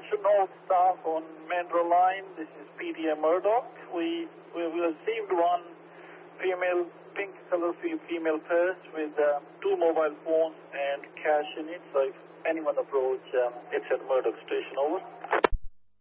attention all staff on Mandra line. This is PDM Murdoch. We received one pink color female purse with 2 mobile phones and cash in it. So if anyone approach, it's at Murdoch station. Over.